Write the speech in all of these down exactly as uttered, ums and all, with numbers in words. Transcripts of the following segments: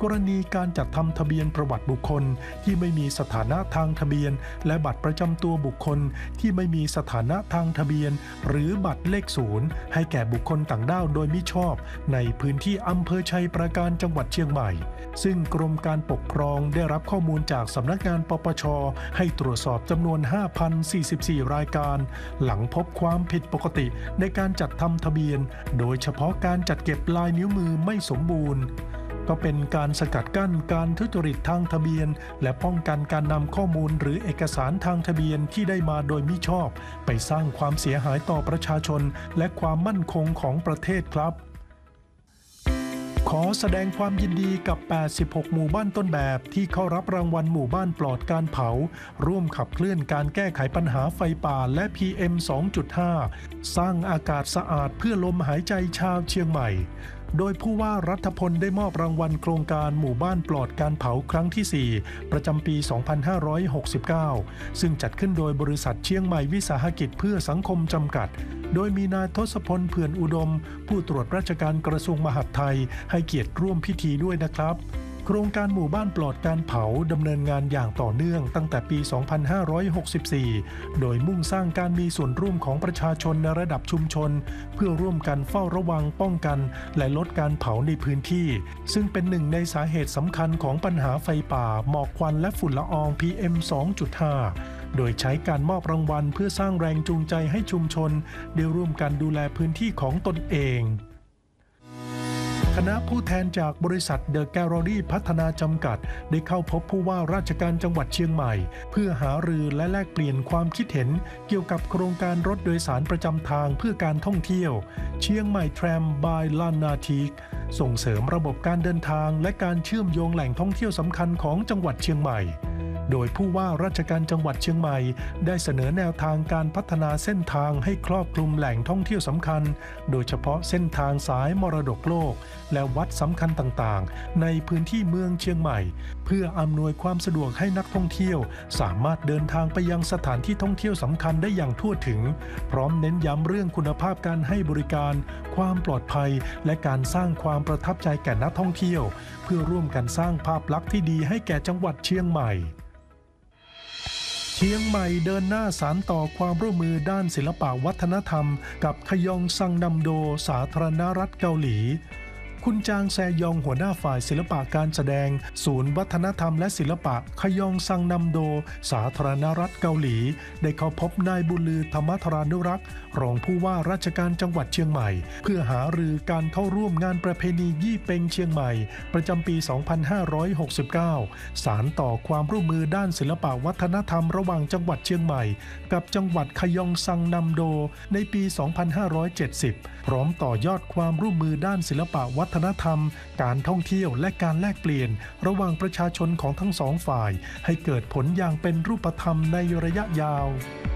กรณีการจัดทำทะเบียนประวัติบุคคลที่ไม่มีสถานะทางทะเบียนและบัตรประจำตัวบุคคลที่ไม่มีสถานะทางทะเบียนหรือบัตรเลขศูนย์ให้แก่บุคคลต่างด้าวโดยมิชอบในพื้นที่อำเภอชัยปราการจังหวัดเชียงใหม่ซึ่งกรมการปกครองได้รับข้อมูลจากสำนักงานปปช.ให้ตรวจสอบจำนวน ห้าพันสี่สิบสี่ รายการหลังพบความผิดปกติในการจัดทำทะเบียนโดยเฉพาะการจัดเก็บลายนิ้วมือไม่สมบูรณ์ก็เป็นการสกัดกั้นการทุจริตทางทะเบียนและป้องกันการนำข้อมูลหรือเอกสารทางทะเบียนที่ได้มาโดยมิชอบไปสร้างความเสียหายต่อประชาชนและความมั่นคงของประเทศครับขอแสดงความยินดีกับแปดสิบหกหมู่บ้านต้นแบบที่เข้ารับรางวัลหมู่บ้านปลอดการเผาร่วมขับเคลื่อนการแก้ไขปัญหาไฟป่าและ พี เอ็ม สองจุดห้า สร้างอากาศสะอาดเพื่อลมหายใจชาวเชียงใหม่โดยผู้ว่ารัฐพลได้มอบรางวัลโครงการหมู่บ้านปลอดการเผาครั้งที่สี่ประจำปี สองพันห้าร้อยหกสิบเก้า ซึ่งจัดขึ้นโดยบริษัทเชียงใหม่วิสาหกิจเพื่อสังคมจำกัดโดยมีนายทศพลเผื่อนอุดมผู้ตรวจราชการกระทรวงมหาดไทยให้เกียรติร่วมพิธีด้วยนะครับโครงการหมู่บ้านปลอดการเผาดำเนินงานอย่างต่อเนื่องตั้งแต่ปี สองพันห้าร้อยหกสิบสี่ โดยมุ่งสร้างการมีส่วนร่วมของประชาชนในระดับชุมชนเพื่อร่วมกันเฝ้าระวังป้องกันและลดการเผาในพื้นที่ซึ่งเป็นหนึ่งในสาเหตุสำคัญของปัญหาไฟป่าหมอกควันและฝุ่นละออง พี เอ็ม สองจุดห้า โดยใช้การมอบรางวัลเพื่อสร้างแรงจูงใจให้ชุมชนได้ร่วมกันดูแลพื้นที่ของตนเองคณะผู้แทนจากบริษัทเดอะแกลเลอรี่พัฒนาจำกัดได้เข้าพบผู้ว่าราชการจังหวัดเชียงใหม่เพื่อหารือและแลกเปลี่ยนความคิดเห็นเกี่ยวกับโครงการรถโดยสารประจำทางเพื่อการท่องเที่ยวเชียงใหม่แทรมบายลานนาทีส่งเสริมระบบการเดินทางและการเชื่อมโยงแหล่งท่องเที่ยวสำคัญของจังหวัดเชียงใหม่โดยผู้ว่าราชการจังหวัดเชียงใหม่ได้เสนอแนวทางการพัฒนาเส้นทางให้ครอบคลุมแหล่งท่องเที่ยวสำคัญโดยเฉพาะเส้นทางสายมรดกโลกและวัดสำคัญต่างๆในพื้นที่เมืองเชียงใหม่เพื่ออำนวยความสะดวกให้นักท่องเที่ยวสามารถเดินทางไปยังสถานที่ท่องเที่ยวสำคัญได้อย่างทั่วถึงพร้อมเน้นย้ำเรื่องคุณภาพการให้บริการความปลอดภัยและการสร้างความประทับใจแก่นักท่องเที่ยวเพื่อร่วมกันสร้างภาพลักษณ์ที่ดีให้แก่จังหวัดเชียงใหม่เชียงใหม่เดินหน้าสานต่อความร่วมมือด้านศิลปวัฒนธรรมกับขยองซังนัมโดสาธารณรัฐเกาหลีคุณจางแซยองหัวหน้าฝ่ายศิลปะการแสดงศูนย์วัฒนธรรมและศิลปะขยองซังนัมโดสาธารณรัฐเกาหลีได้เข้าพบนายบุญลือธรรมธรานุรักษ์รองผู้ว่าราชการจังหวัดเชียงใหม่เพื่อหารือการเข้าร่วมงานประเพณียี่เป็งเชียงใหม่ประจำปี สองพันห้าร้อยหกสิบเก้า สานต่อความร่วมมือด้านศิลปะวัฒนธรรมระหว่างจังหวัดเชียงใหม่กับจังหวัดขยองซังนัมโดในปี สองพันห้าร้อยเจ็ดสิบ พร้อมต่อยอดความร่วมมือด้านศิลปะวัฒนธรรมการท่องเที่ยวและการแลกเปลี่ยนระหว่างประชาชนของทั้งสองฝ่ายให้เกิดผลอย่างเป็นรูปธรรมในระยะยาว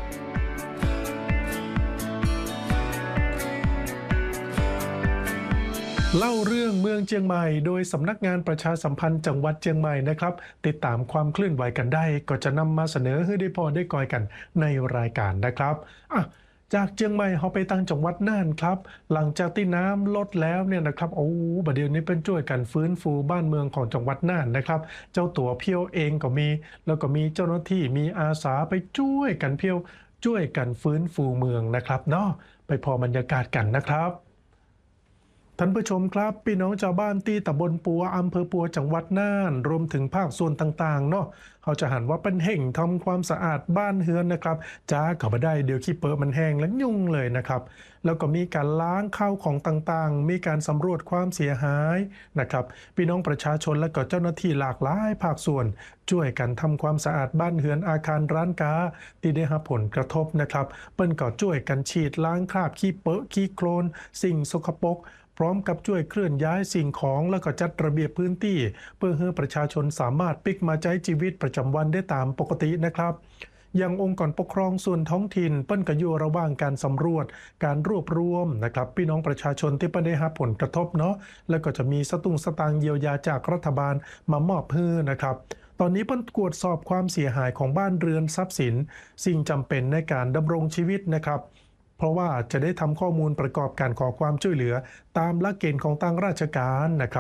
เล่าเรื่องเมืองเชียงใหม่โดยสำนักงานประชาสัมพันธ์จังหวัดเชียงใหม่นะครับติดตามความเคลื่อนไหวกันได้ก็จะนำมาเสนอให้ได้พอได้กอยกันในรายการนะครับอ่ะจากเชียงใหม่เขาไปตั้งจังหวัดน่านครับหลังจากที่น้ำลดแล้วเนี่ยนะครับโอ้บัดเดี๋ยวนี้เป็นช่วยกันฟื้นฟูบ้านเมืองของจังหวัดน่านนะครับเจ้าตัวเพียวเองก็มีแล้วก็มีเจ้าหน้าที่มีอาสาไปช่วยกันเพียวช่วยกันฟื้นฟูเมืองนะครับเนาะไปพอบรรยากาศกันนะครับท่านผู้ชมครับพี่น้องชาวบ้านที่ตำบลปัวอำเภอปัวจังหวัดน่านรวมถึงภาคส่วนต่างๆเนาะเขาจะหันว่าเป็นเห่งทำความสะอาดบ้านเฮือนนะครับจ้าเขาไม่ได้เดี๋ยวขี้เปิดมันแห้งและยุ่งเลยนะครับแล้วก็มีการล้างข้าวของต่างๆมีการสำรวจความเสียหายนะครับพี่น้องประชาชนและก็เจ้าหน้าที่หลากหลายภาคส่วนช่วยกันทำความสะอาดบ้านเฮือนอาคารร้านค้าที่ได้รับผลกระทบนะครับเปิ้นก็ช่วยกันฉีดล้างคราบขี้เปอะขี้โคลนสิ่งสกปรกพร้อมกับช่วยเคลื่อนย้ายสิ่งของแล้วก็จัดระเบียบพื้นที่เพื่อให้ประชาชนสามารถปิกมาใช้ชีวิตประจำวันได้ตามปกตินะครับอย่างองค์กรปกครองส่วนท้องถิ่นเปิ้นก็อยู่ระหว่างการสำรวจการรวบรวมนะครับพี่น้องประชาชนที่ได้รับผลกระทบเนาะแล้วก็จะมีสตุ้งสตางค์เยียวยาจากรัฐบาลมามอบให้นะครับตอนนี้เปิ้นตรวจสอบความเสียหายของบ้านเรือนทรัพย์สินสิ่งจำเป็นในการดำรงชีวิตนะครับเพราะว่าจะได้ทำข้อมูลประกอบการขอความช่วยเหลือตามหลักเกณฑ์ของทางราชการนะครับ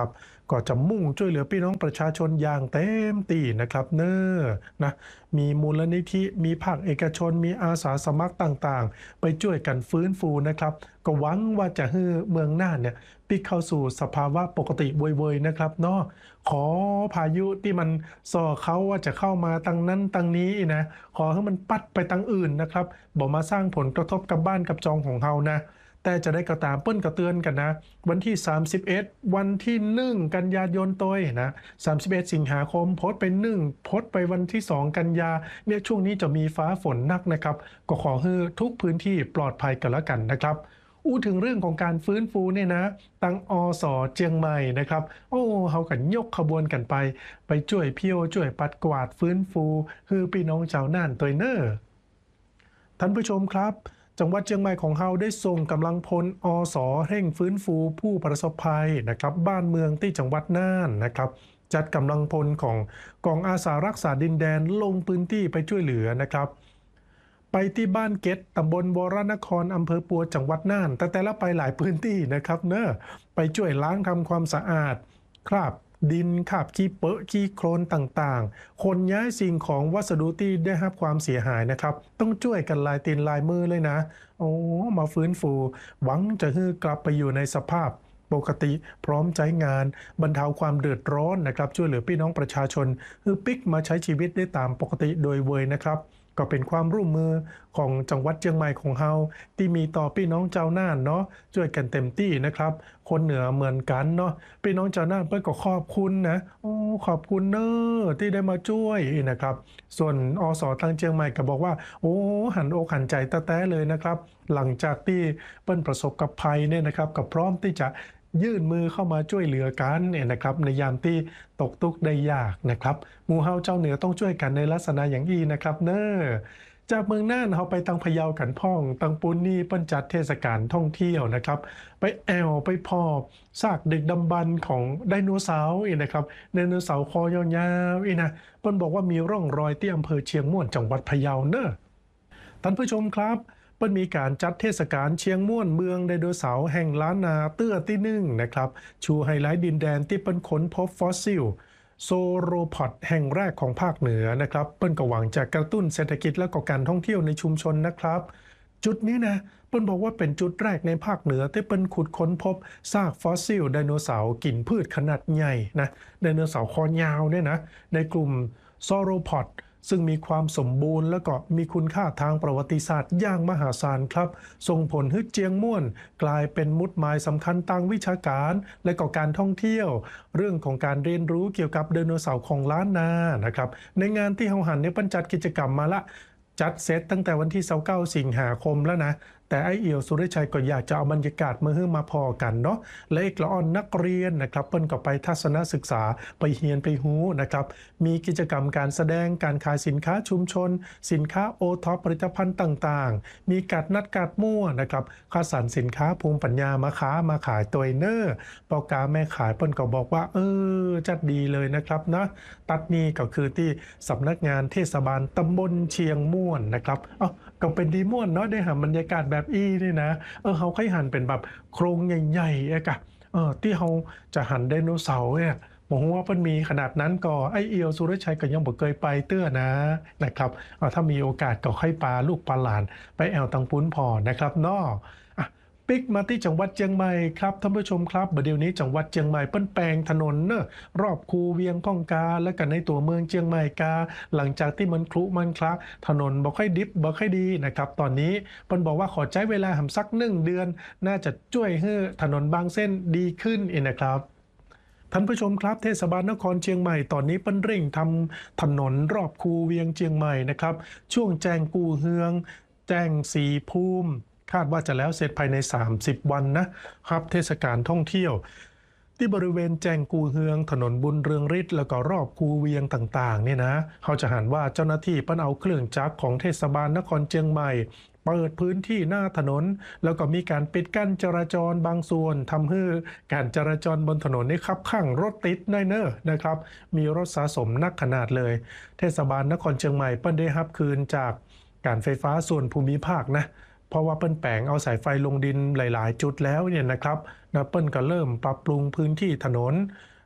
ก็จะมุ่งช่วยเหลือพี่น้องประชาชนอย่างเต็มที่นะครับเนอนะมีมูลนิธิมีภาคเอกชนมีอาสาสมัครต่างๆไปช่วยกันฟื้นฟูนะครับก็หวังว่าจะให้เมืองน่านเนี่ยปิกเข้าสู่สภาวะปกติเว่ยๆนะครับเนาะขอพายุที่มันส่อเขาว่าจะเข้ามาตังนั้นตังนี้นะขอให้มันปัดไปตังอื่นนะครับบอกมาสร้างผลกระทบกับบ้านกับจองของเรานะแต่จะได้กระตามเปิ้นกระเตือนกันนะวันที่สามสิบเอ็ดวันที่หนึ่งกันยายนตัวนะสามสิบเอ็ดสิงหาคมโพสต์ไปหนึ่งโพสต์ไปวันที่สองกันยาเนี่ยช่วงนี้จะมีฟ้าฝนหนักนะครับก็ขอให้ทุกพื้นที่ปลอดภัยกันแล้วกันนะครับอู้ถึงเรื่องของการฟื้นฟูเนี่ยนะตังอสเจียงใหม่นะครับโอ้เขากันยกขบวนกันไปไปช่วยเพียวช่วยปัดกวาดฟื้นฟูฮือพี่น้องชาวน่านตัวเนอร์ท่านผู้ชมครับจังหวัดเชียงใหม่ของเราได้ส่งกำลังพลอสเร่งฟื้นฟูผู้ประสบภัยนะครับบ้านเมืองที่จังหวัดน่านนะครับจัดกำลังพลของกองอาสารักษาดินแดนลงพื้นที่ไปช่วยเหลือนะครับไปที่บ้านเก็ตตำบลวรนครอำเภอปัวจังหวัดน่านแต่แต่ละไปหลายพื้นที่นะครับเนอะไปช่วยล้างทำความสะอาดคราบดินคราบขี้เปอะขี้โคลนต่างๆคนย้ายสิ่งของวัสดุที่ได้รับความเสียหายนะครับต้องช่วยกันลายตีนลายมือเลยนะโอ้มาฟื้นฟูหวังจะให้กลับไปอยู่ในสภาพปกติพร้อมใช้งานบรรเทาความเดือดร้อนนะครับช่วยเหลือพี่น้องประชาชนให้ปิกมาใช้ชีวิตได้ตามปกติโดยเวยนะครับก็เป็นความร่วมมือของจังหวัดเชียงใหม่ของเฮาที่มีต่อพี่น้องเจ้าน่านเนาะช่วยกันเต็มที่นะครับคนเหนือเหมือนกันเนาะพี่น้องเจ้าน่านเพื่อนก็ขอบคุณนะโอ้ขอบคุณเนอะที่ได้มาช่วยนะครับส่วนอสทางเชียงใหม่ก็บอกว่าโอ้หันอกหันใจแต้ๆเลยนะครับหลังจากที่เปิ้นประสบกับภัยเนี่ยนะครับก็พร้อมที่จะยื่นมือเข้ามาช่วยเหลือกันเนี่ยนะครับในยามที่ตกทุกข์ได้ยากนะครับหมู่เฮาเจ้าเหนือต้องช่วยกันในลักษณะอย่างอีนะครับเนอจากเมืองน่านเขาไปตังพะเยากันพ่องตังปุนนี่เปิ้นจัดเทศกาลท่องเที่ยวนะครับไปแอวไปพอบซากดึกดำบรรพ์ของไดโนเสาร์อีกนะครับไดโนเสาร์คอยาวๆอีนะเปิ้นบอกว่ามีร่องรอยที่อำเภอเชียงม่วนจังหวัดพะเยาเนอท่านผู้ชมครับเปิ้นมีการจัดเทศกาลเชียงม่วนเมืองไดโนเสาร์แห่งล้านนาเตื้อที่หนึ่งนะครับชูไฮไลท์ดินแดนที่เปิ้นค้นพบฟอสซิลโซโรพอดแห่งแรกของภาคเหนือนะครับเปิ้นก็หวังจะกระตุ้นเศรษฐกิจและก็การท่องเที่ยวในชุมชนนะครับจุดนี้นะเปิ้นบอกว่าเป็นจุดแรกในภาคเหนือที่เปิ้นขุดค้นพบซากฟอสซิลไดโนเสาร์กินพืชขนาดใหญ่นะไดโนเสาร์คอยาวเนี่ยนะในกลุ่มโซโรพอดซึ่งมีความสมบูรณ์และก็มีคุณค่าทางประวัติศาสตร์อย่างมหาศาลครับส่งผลให้เจียงม่วนกลายเป็นมุดหมายสำคัญทางวิชาการและก็การท่องเที่ยวเรื่องของการเรียนรู้เกี่ยวกับไดโนเสาร์ของล้านนานะครับในงานที่เฮาหันเนี่ยเปิ้นจัดกิจกรรมมาละจัดเซตตั้งแต่วันที่ยี่สิบเก้าสิงหาคมแล้วนะแต่ไอเอี่ยวสุริชัยก็อยากจะเอาบรรยากาศมาให้มาพอกันเนาะและเอกละอ่อนนักเรียนนะครับเปิ้นก็ไปทัศนศึกษาไปเฮียนไปฮู้นะครับมีกิจกรรมการแสดงการขายสินค้าชุมชนสินค้าโอท็อปผลิตภัณฑ์ต่างๆมีการนัดการมั่วนะครับคัดสรรสินค้าภูมิปัญญามาค้ามาขายตัวเนอร์ปอกาแม่ขายเปิ้นก็บอกว่าเออจัดดีเลยนะครับนะตัดนี้ก็คือที่สำนักงานเทศบาลตำบลเชียงม่วนนะครับเอ้าก็เป็นดีม่วนเนาะได้หาบรรยากาศแบบอีนี่นะเออเขาค่อยหันเป็นแบบโครงใหญ่ๆเอกะเออที่เขาจะหันไดโนเสาร์เนี่ยบอกว่าเพิ่นมีขนาดนั้นก็ไอเอียวสุรชัยก็ยังบ่เคยไปเตื้อนะนะครับเอาถ้ามีโอกาสก็ค่อยปาลูกปาหลานไปแอวตังปุ้นพอนะครับเนาะปิกมาที่จังหวัดเชียงใหม่ครับท่านผู้ชมครับเดี๋ยวนี้จังหวัดเชียงใหม่เปิ้นแปลงถนนเนอะรอบคูเวียงพ่องกาและกันในตัวเมืองเชียงใหม่กาหลังจากที่มันคลุมันคละถนนบ่ค่อยดิบบ่ค่อยดีนะครับตอนนี้เปิ้นบอกว่าขอใช้เวลาหำสักหนึ่งเดือนน่าจะช่วยให้ถนนบางเส้นดีขึ้นเองนะครับท่านผู้ชมครับเทศบาลนครเชียงใหม่ตอนนี้เปิ้นเร่งทำถนนรอบคูเวียงเชียงใหม่นะครับช่วงแจงกูเฮืองแจงสีภูมิคาดว่าจะแล้วเสร็จภายในสามสิบวันนะครับเทศกาลท่องเที่ยวที่บริเวณแจงกูเฮืองถนนบุญเรืองฤทธิ์แล้วก็รอบคูเวียงต่างๆเนี่ยนะเขาจะหันว่าเจ้าหน้าที่เปิ้นเอาเครื่องจักรของเทศบาลนครเชียงใหม่เปิดพื้นที่หน้าถนนแล้วก็มีการปิดกั้นจราจรบางส่วนทำให้การจราจรบนถนนนี่คับข้างรถติดน้อยเนอะนะครับมีรถสะสมนักขนาดเลยเทศบาลนครเชียงใหม่เปิ้นได้รับคืนจากการไฟฟ้าส่วนภูมิภาคนะเพราะว่าเปิ้นแปลงเอาสายไฟลงดินหลายๆจุดแล้วเนี่ยนะครับนะเปิ้นก็เริ่มปรับปรุงพื้นที่ถนน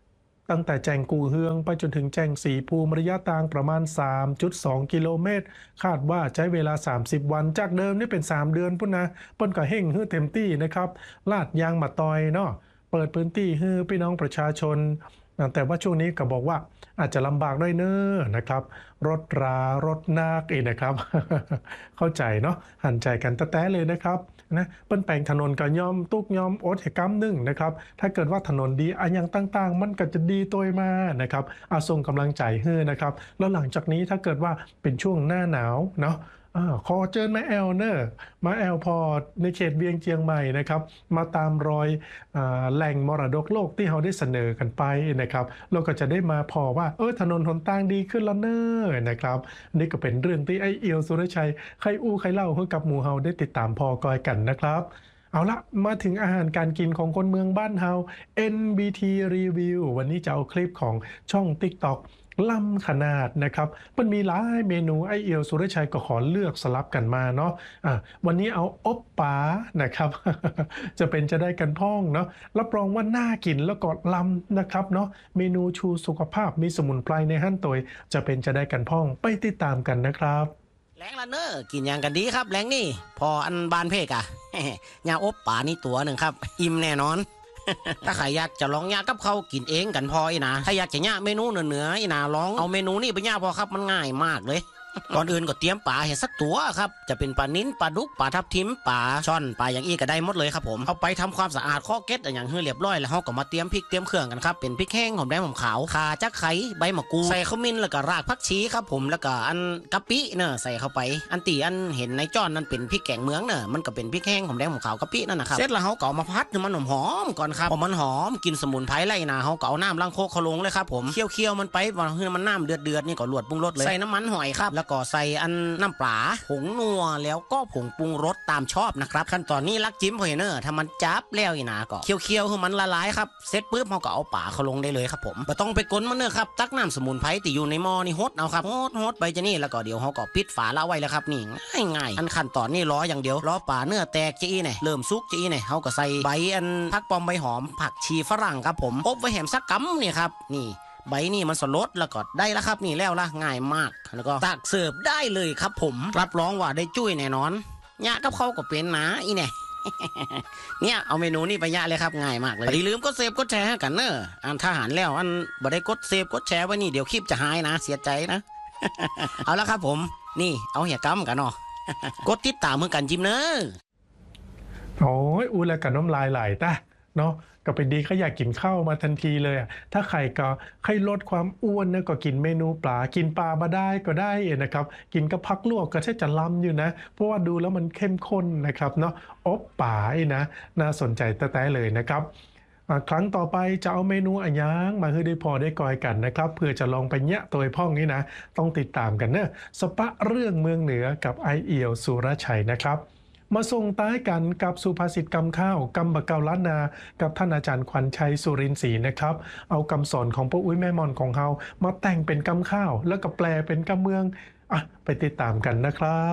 ตั้งแต่แจงกูเฮืองไปจนถึงแจงสีภูมิระยะทางประมาณ สามจุดสอง กิโลเมตรคาดว่าใช้เวลา สามสิบ วันจากเดิมนี่เป็น สาม เดือนพุ่นนะเปิ้นก็เฮ่งฮื้อเต็มที่นะครับลาดยางมาตอยเนาะเปิดพื้นที่ให้พี่น้องประชาชนแต่ว่าช่วงนี้ก็บอกว่าอาจจะลำบากด้วยเนอะนะครับรถรารถนาคอีกนะครับ เข้าใจเนาะหันใจกันแต้ๆเลยนะครับนะเปิ้นแปลงถนนก็ย่อมตุกย่อมอดเหตุกรรมหนึ่งนะครับถ้าเกิดว่าถนนดีอันยังต่างๆมันก็จะดีตัวมานะครับอาส่งกำลังใจให้นะครับแล้วหลังจากนี้ถ้าเกิดว่าเป็นช่วงหน้าหนาวเนาะอ่าขอเชิญมาแอลเนอร์มาแอลพอในเขตเวียงเจียงใหม่นะครับมาตามรอยอ่าแหล่งมรดกโลกที่เราได้เสนอกันไปนะครับเราก็จะได้มาพอว่าเออถนนหนทางดีขึ้นแล้วเนอนะครับนี่ก็เป็นเรื่องที่ไอเอียวสุรชัยใครอู้ใครเล่าให้กับหมู่เฮาได้ติดตามพอกอยกันนะครับเอาละมาถึงอาหารการกินของคนเมืองบ้านเฮา เอ็น บี ที Review วันนี้จะเอาคลิปของช่อง TikTokล้ำขนาดนะครับมันมีหลายเมนูไอเอียวสุรชัยก็ขอเลือกสลับกันมาเนาะะวันนี้เอาอบป๋านะครับ จะเป็นจะได้กันพ่องเนาะรับรองว่าน่ากินแล้วก็ล้ำนะครับเนาะเมนูชูสุขภาพมีสมุนไพรในหั่นตัวจะเป็นจะได้กันพ่องไปติดตามกันนะครับแรงละเนอกินอย่างกันดีครับแรงนี่พออันบานเพกอะยาอบป่านี่ตัวหนึ่งครับอิ่มแน่นอน ถ้าใครอยากจะลองยากับเขากินเองกันพออีนะถ้าอยากจะย่าเมนูเหนือๆอีนะลองเอาเมนูนี่ไปย่าพอครับมันง่ายมากเลย ก่อนอื่นก็เตรียมปลาให้สักตัวครับจะเป็นปลานิ้นปลาดุกปลาทับทิมปลาช่อนปลาอย่างอี้ก็ได้หมดเลยครับผมเอาไปทำความสะอาดข้อเก็ดอย่างเรียบร้อยแล้วเราก็มาเตรียมพริกเตรียมเครื่องกันครับเป็นพริกแห้งหอมแดงหอมขาวข่าจักไข่ใบมะกรูดใส่ขมิ้นแล้วก็รากผักชีครับผมแล้วก็อันกะปิเนอะใส่เข้าไปอันตีอันเห็นในจ้อนนั่นเป็นพริกแกงเมืองเนอะมันก็เป็นพริกแห้งหอมแดงหอมขาวกะปินั่นนะครับเสร็จแล้วเราก็เอามาพัดให้มันหอมๆก่อนครับพอมันหอมกินสมุนไพรไล่นาเราก็เอาน้ำล้างโคกเขาลงเลยครับผมเคี่ยวๆมันไปพอมันน้ำเดือดๆนี่ก็ลวดปรุงรสเลยใส่น้ำมันหอยครับแล้วก็ใส่อันน้ำปลาผงนัวแล้วก็ผงปรุงรสตามชอบนะครับขั้นตอนนี้ลักจิ้มพอยเนอร์ถ้ามันจับแล้วอีนาก็เคี่ยวๆให้มันละลายครับเสร็จปุ๊บเราก็เอาปลาเขาลงได้เลยครับผมไม่ต้องไปก้นมันเนอร์ครับตักน้ำสมุนไพรที่อยู่ในหม้อนี่ฮดเอาครับฮดฮดไปจะนี่แล้วก็เดี๋ยวเราก็ปิดฝาละไว้แล้วครับนี่ง่ายๆอันขั้นตอนนี้รออย่างเดียวรอปลาเนื้อแตกจี้เนี่ยเริ่มซุกจี้เนี่ยเราก็ใส่ใบอันผักปอมใบหอมผักชีฝรั่งครับผมอบไว้แหมสักกำนี่ครับนี่ใบนี่มันสลดแล้วก็ได้แล้วครับนี่แล้วละง่ายมากแล้วก็ตักเสิร์ฟได้เลยครับผมรับรองว่าได้จุ้ยแน่นอนยะกับเขาก็เป็นนะอีเนี่ย เนี่ยเอาเมนูนี่ไปยะเลยครับง่ายมากเลยอย่าลืมกดเซฟกดแชร์ให้กันเนอะอันทหารแล้วอันบ่ได้กดเซฟกดแชร์ไว้นี่เดี๋ยวคลิปจะหายนะเสียใจนะ เอาละครับผมนี่เอาเหี่ยกัมกันเนาะ กดติดตามเพื่อกันจิมเนอะโอ้ยอูแล้วกันน้ำลายไหลตะเนาะก็เป็นดีเขาอยากกินข้าวมาทันทีเลยอ่ะถ้าใครก็ใครลดความอ้วนนะก็กินเมนูปลากินปลามาได้ก็ได้นะครับกินกับพักลวกก็ใช่จะล้ำอยู่นะเพราะว่าดูแล้วมันเข้มข้นนะครับเนาะอบป่านะน่าสนใจแต้ๆเลยนะครับครั้งต่อไปจะเอาเมนูอันยังมาให้ได้พอได้กอยกันนะครับเพื่อจะลองไปเนี้ยตัวพ่องนี้นะต้องติดตามกันเนอะสปะเรื่องเมืองเหนือกับไอเอียวสุรชัยนะครับมาส่งท้ายกันกับสุภาษิตกำข้าวกำบะเกาล้านนากับท่านอาจารย์ขวัญชัยสุรินทร์ศรีนะครับเอาคำสอนของพระอุ้ยแม่มอนของเขามาแต่งเป็นกำข้าวแล้วก็แปลเป็นกำเมืองอ่ะไปติดตามกันนะครับ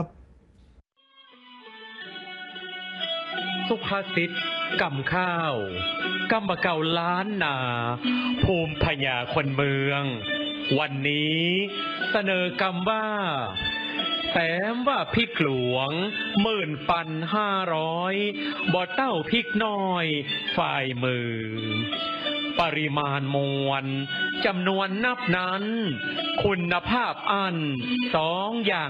สุภาษิตกำข้าวกำบะเกาล้านนาภูมิพญาคนเมืองวันนี้เสนอกำว่าแต้มว่าพริกหลวงหมื่นปันห้าร้อยบ่เต้าพริกน้อยฝ่ายมือปริมาณมวลจำนวนนับนั้นคุณภาพอันสองอย่าง